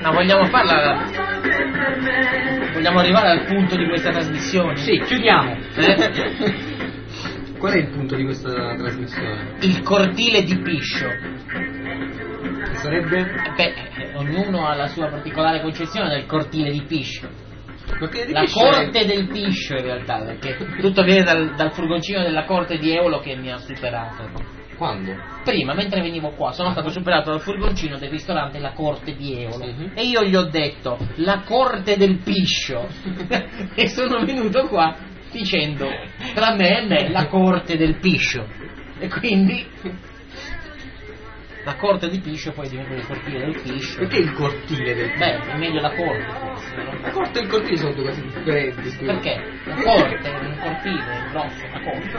No, vogliamo farla. Vogliamo arrivare al punto di questa trasmissione? Sì, chiudiamo. Qual è il punto di questa trasmissione? Il cortile di Piscio. Che sarebbe? Ognuno ha la sua particolare concezione del cortile di Piscio. La Piscio corte del Piscio in realtà, perché tutto viene dal furgoncino della corte di Eolo che mi ha superato. Quando? Prima, mentre venivo qua, sono stato superato dal furgoncino del ristorante La Corte di Eolo e io gli ho detto la corte del Piscio e sono venuto qua dicendo tra me e me la corte del Piscio e quindi la corte di Piscio poi diventa il cortile del Piscio. Perché il cortile del Piscio? È meglio la corte forse, no? La corte e il cortile sono due cose differenti. Perché? La corte è un cortile, è grosso, la corte.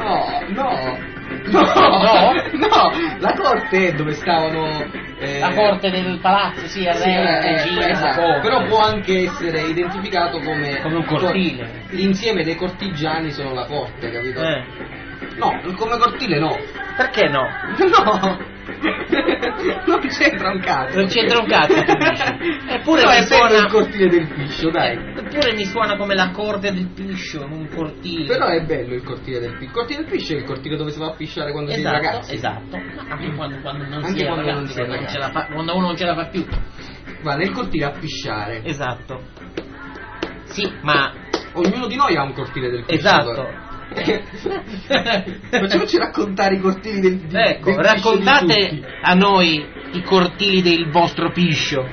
No, la corte è dove stavano la corte del palazzo, sì, il re, regina, esatto. Però può anche essere identificato come un cortile. L'insieme dei cortigiani sono la corte, capito? No, come cortile no. Perché no? No. Non c'entra un cazzo. Non c'entra un cazzo, tu dici. Eppure no, mi suona il cortile del Piscio, dai. Eppure mi suona come la corte del Piscio, un cortile. Però è bello il cortile del Piscio. Il cortile del Piscio è il cortile dove si va a pisciare quando si è ragazzi. Esatto. Anche quando non anche si è quando ragazzi, non si è ragazzi. Quando uno non ce la fa più. Va nel cortile a pisciare. Esatto. Sì, ma ognuno di noi ha un cortile del Piscio. Esatto. Facciamoci raccontare i cortili del Piscio. Ecco, raccontate a noi i cortili del vostro Piscio.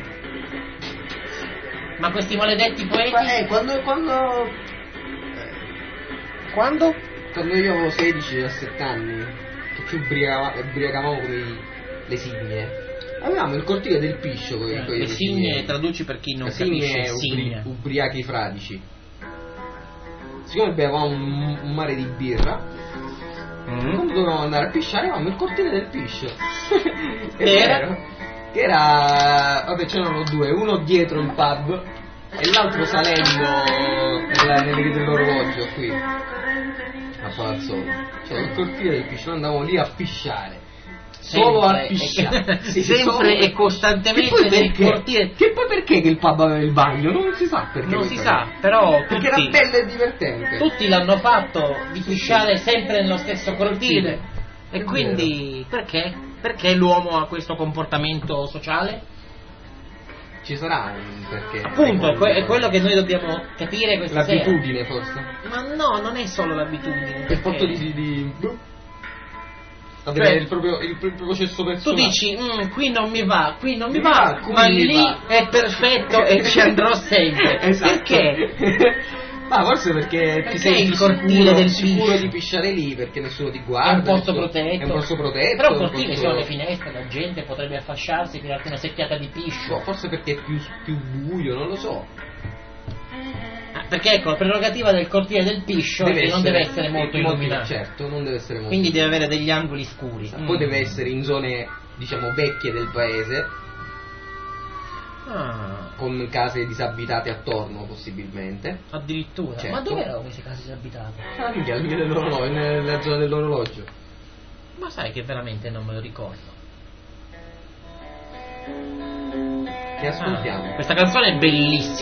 Ma questi maledetti poeti? Quando io avevo 16-17 anni, che ci ubriacavamo come le signe. Avevamo il cortile del Piscio con le signe, traduci per chi non capisce signe. Ubriachi fradici. Siccome bevavamo un mare di birra, quando dovevamo andare a pisciare avevamo il cortile del Piscio. Che era vabbè, c'erano due, uno dietro il pub e l'altro salendo nelle vie dell'orologio qui a Palazzolo. Cioè il cortile del Piscio, andavamo lì a pisciare. Solo a pisciare. Sempre e costantemente nel cortile. Che poi perché che il pub aveva il bagno? Non si sa perché. Non si sa, però perché era bello e divertente. Tutti l'hanno fatto di pisciare sempre nello stesso cortile. E quindi perché? Perché l'uomo ha questo comportamento sociale? Ci sarà un perché. Appunto, è quello che noi dobbiamo capire questa sera. L'abitudine forse. Ma no, non è solo l'abitudine. È fatto di il proprio processo personale. Tu dici, qui non mi va, ma lì è perfetto e ci andrò sempre. Esatto. Perché? Ma forse perché ti sei il cortile del sicuro di pisciare lì, perché nessuno ti guarda. È un posto protetto. È un posto protetto. Però il cortile sono le finestre, la gente potrebbe affasciarsi, tirarti una secchiata di piscio. No, forse perché è più buio, non lo so. Perché ecco, la prerogativa del cortile del Piscio è che non deve essere molto illuminato. Certo, non deve essere molto. Quindi deve avere degli angoli scuri. Poi deve essere in zone, diciamo, vecchie del paese. Con case disabitate attorno, possibilmente. Addirittura. Certo. Ma dove erano queste case disabitate? Nella zona dell'orologio. Ma sai che veramente non me lo ricordo. Che ascoltiamo. Questa canzone è bellissima.